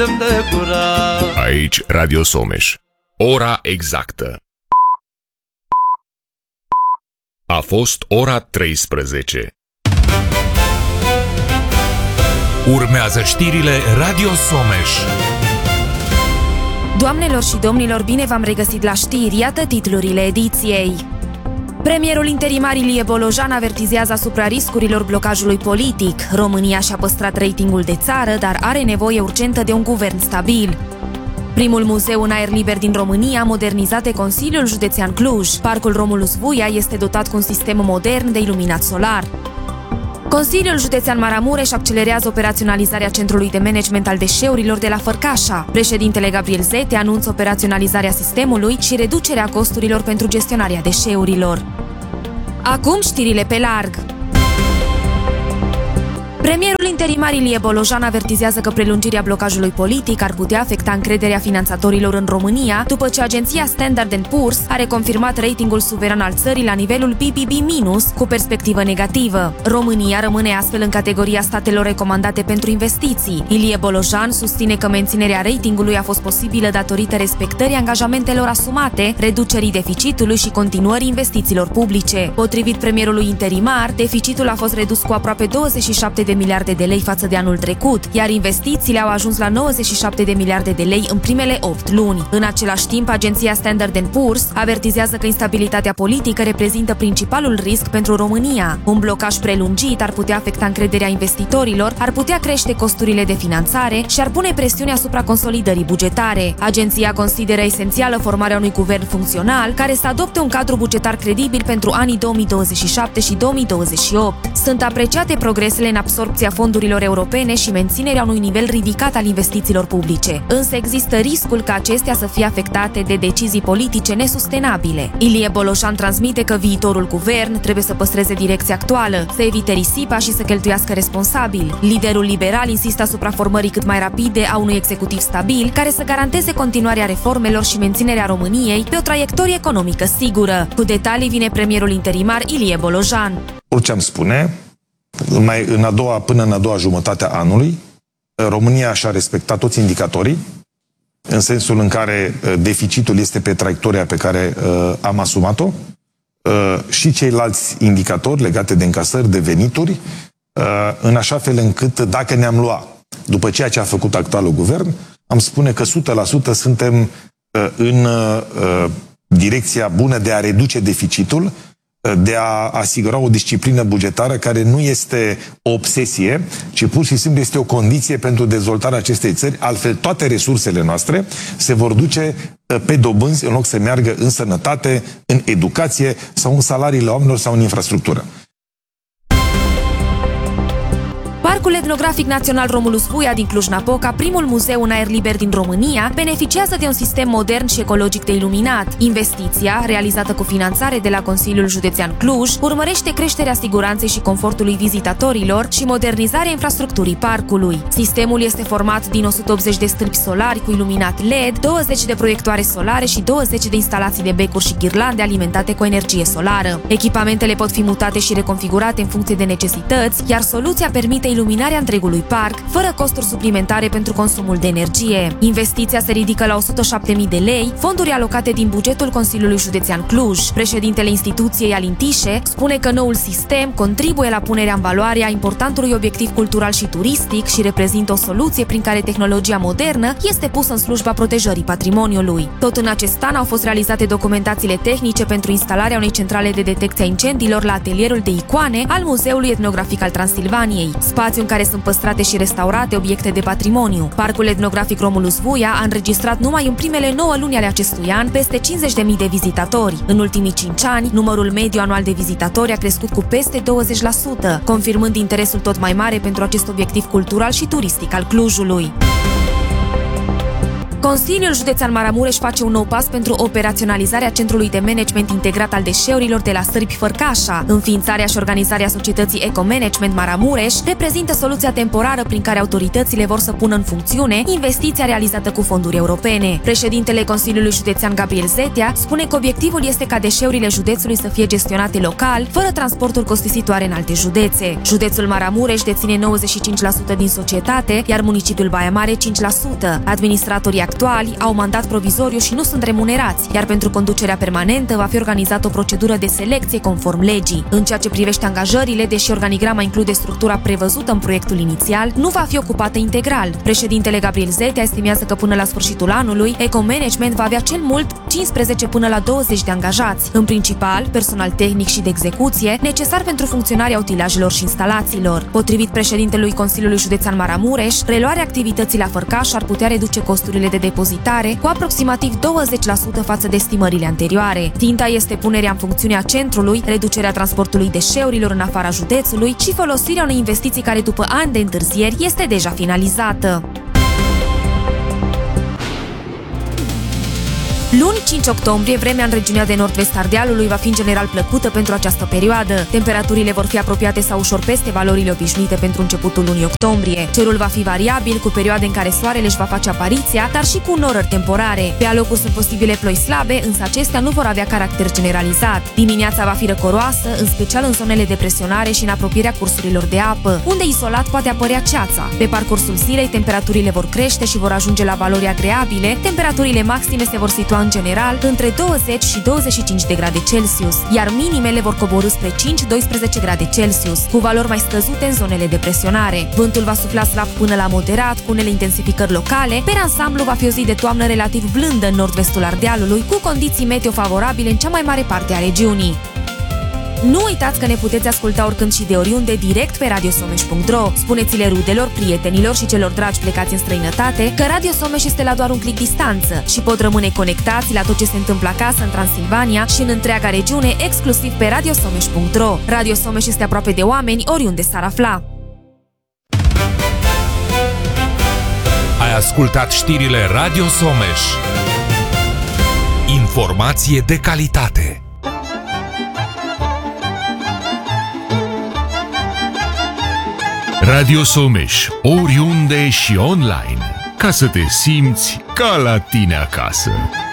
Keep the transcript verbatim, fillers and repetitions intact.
Aici Radio Someș. Ora exactă. A fost ora treisprezece. Urmează știrile Radio Someș. Doamnelor și domnilor, bine v-am regăsit la știri, iată titlurile ediției. Premierul interimar Ilie Bolojan avertizează asupra riscurilor blocajului politic. România și-a păstrat ratingul de țară, dar are nevoie urgentă de un guvern stabil. Primul muzeu în aer liber din România, modernizat de Consiliul Județean Cluj. Parcul Romulus Vuia este dotat cu un sistem modern de iluminat solar. Consiliul Județean Maramureș accelerează operaționalizarea Centrului de Management al Deșeurilor de la Fărcașa. Președintele Gabriel Zete anunță operaționalizarea sistemului și reducerea costurilor pentru gestionarea deșeurilor. Acum știrile pe larg. Premierul interimar Ilie Bolojan avertizează că prelungirea blocajului politic ar putea afecta încrederea finanțatorilor în România, după ce agenția Standard and Poor's a reconfirmat ratingul suveran al țării la nivelul B B B minus, cu perspectivă negativă. România rămâne astfel în categoria statelor recomandate pentru investiții. Ilie Bolojan susține că menținerea ratingului a fost posibilă datorită respectării angajamentelor asumate, reducerii deficitului și continuării investițiilor publice. Potrivit premierului interimar, deficitul a fost redus cu aproape douăzeci și șapte de miliarde de lei față de anul trecut, iar investițiile au ajuns la nouăzeci și șapte de miliarde de lei în primele opt luni. În același timp, agenția Standard and Poor's avertizează că instabilitatea politică reprezintă principalul risc pentru România. Un blocaj prelungit ar putea afecta încrederea investitorilor, ar putea crește costurile de finanțare și ar pune presiune asupra consolidării bugetare. Agenția consideră esențială formarea unui guvern funcțional care să adopte un cadru bugetar credibil pentru anii două mii douăzeci și șapte și două mii douăzeci și opt. Sunt apreciate progresele în absorbția fondurilor europene și menținerea unui nivel ridicat al investițiilor publice. Însă există riscul ca acestea să fie afectate de decizii politice nesustenabile. Ilie Bolojan transmite că viitorul guvern trebuie să păstreze direcția actuală, să evite risipa și să cheltuiască responsabil. Liderul liberal insistă asupra formării cât mai rapide a unui executiv stabil, care să garanteze continuarea reformelor și menținerea României pe o traiectorie economică sigură. Cu detalii vine premierul interimar Ilie Bolojan. Orice am spune, mai în a doua, până în a doua jumătate a anului, România și-a respectat toți indicatorii, în sensul în care deficitul este pe traiectoria pe care uh, am asumat-o, uh, și ceilalți indicatori legate de încasări, de venituri, uh, în așa fel încât, dacă ne-am luat după ceea ce a făcut actualul guvern, am spune că o sută la sută suntem uh, în uh, direcția bună de a reduce deficitul, de a asigura o disciplină bugetară care nu este o obsesie, ci pur și simplu este o condiție pentru dezvoltarea acestei țări. Altfel, toate resursele noastre se vor duce pe dobânzi în loc să meargă în sănătate, în educație sau în salariile oamenilor sau în infrastructură. Parcul Etnografic Național Romulus Vuia din Cluj-Napoca, primul muzeu în aer liber din România, beneficiază de un sistem modern și ecologic de iluminat. Investiția, realizată cu finanțare de la Consiliul Județean Cluj, urmărește creșterea siguranței și confortului vizitatorilor și modernizarea infrastructurii parcului. Sistemul este format din o sută optzeci de stâlpi solari cu iluminat L E D, douăzeci de proiectoare solare și douăzeci de instalații de becuri și ghirlande alimentate cu energie solară. Echipamentele pot fi mutate și reconfigurate în funcție de necesități, iar soluția permite iluminarea întregului parc, fără costuri suplimentare pentru consumul de energie. Investiția se ridică la o sută șapte mii de lei, fonduri alocate din bugetul Consiliului Județean Cluj. Președintele instituției, Alin Tișe, spune că noul sistem contribuie la punerea în valoare a importantului obiectiv cultural și turistic și reprezintă o soluție prin care tehnologia modernă este pusă în slujba protejării patrimoniului. Tot în acest an au fost realizate documentațiile tehnice pentru instalarea unei centrale de detecție a incendiilor la atelierul de icoane al Muzeului Etnografic al Transilvaniei, spațiu în care sunt păstrate și restaurate obiecte de patrimoniu. Parcul Etnografic Romulus Vuia a înregistrat numai în primele nouă luni ale acestui an peste cincizeci de mii de vizitatori. În ultimii cinci ani, numărul mediu anual de vizitatori a crescut cu peste douăzeci la sută, confirmând interesul tot mai mare pentru acest obiectiv cultural și turistic al Clujului. Consiliul Județean Maramureș face un nou pas pentru operaționalizarea Centrului de Management Integrat al Deșeurilor de la Sârbi Fărcașa. Înființarea și organizarea societății Eco-Management Maramureș reprezintă soluția temporară prin care autoritățile vor să pună în funcțiune investiția realizată cu fonduri europene. Președintele Consiliului Județean Gabriel Zetea spune că obiectivul este ca deșeurile județului să fie gestionate local, fără transporturi costisitoare în alte județe. Județul Maramureș deține nouăzeci și cinci la sută din societate, iar municipiul Baia Mare cinci la sută. Administratorii actuali au mandat provizoriu și nu sunt remunerați, iar pentru conducerea permanentă va fi organizată o procedură de selecție conform legii. În ceea ce privește angajările, deși organigrama include structura prevăzută în proiectul inițial, nu va fi ocupată integral. Președintele Gabriel Zetea estimează că până la sfârșitul anului, Eco-Management va avea cel mult cincisprezece până la douăzeci de angajați, în principal personal tehnic și de execuție, necesar pentru funcționarea utilajelor și instalațiilor. Potrivit președintelui Consiliului Județean Maramureș, reluarea activității la Fărcaș ar putea reduce costurile de depozitare cu aproximativ douăzeci la sută față de estimările anterioare. Ținta este punerea în funcțiune a centrului, reducerea transportului deșeurilor în afara județului și folosirea unei investiții care după ani de întârzieri este deja finalizată. Luni, cinci octombrie, vremea în regiunea de nord-vest Ardealului va fi în general plăcută pentru această perioadă. Temperaturile vor fi apropiate sau ușor peste valorile obișnuite pentru începutul lunii octombrie. Cerul va fi variabil, cu perioade în care soarele își va face apariția, dar și cu norări temporare. Pe alocuri sunt posibile ploi slabe, însă acestea nu vor avea caracter generalizat. Dimineața va fi răcoroasă, în special în zonele de presionare și în apropierea cursurilor de apă, unde isolat poate apărea ceața. Pe parcursul zilei, temperaturile vor crește și vor ajunge la valori agreabile. Temperaturile maxime se vor situa în general între douăzeci și douăzeci și cinci de grade Celsius, iar minimele vor coborî spre cinci doisprezece grade Celsius, cu valori mai scăzute în zonele de presionare. Vântul va sufla slab până la moderat, cu unele intensificări locale. Per ansamblu va fi o zi de toamnă relativ blândă în nord-vestul Ardealului, cu condiții meteo favorabile în cea mai mare parte a regiunii. Nu uitați că ne puteți asculta oricând și de oriunde direct pe radio someș punct ro. Spuneți-le rudelor, prietenilor și celor dragi plecați în străinătate că Radio Someș este la doar un clic distanță și pot rămâne conectați la tot ce se întâmplă acasă în Transilvania și în întreaga regiune, exclusiv pe radio someș punct ro. Radio Someș este aproape de oameni oriunde s-ar afla. Ai ascultat știrile Radio Someș. Informație de calitate. Radio Someș, oriunde și online, ca să te simți ca la tine acasă.